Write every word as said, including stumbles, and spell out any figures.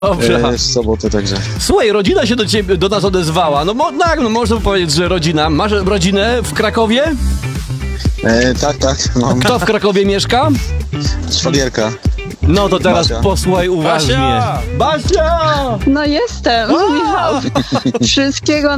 Dobrze. e, w sobotę także. Słuchaj, rodzina się do ciebie, do nas odezwała. No, mo, tak, no można powiedzieć, że rodzina. Masz rodzinę w Krakowie? E, tak, tak, mam Kto w Krakowie mieszka? szwagierka. No to teraz Basia. posłuchaj uważnie. Basia! Basia! No jestem, Michał. Wszystkiego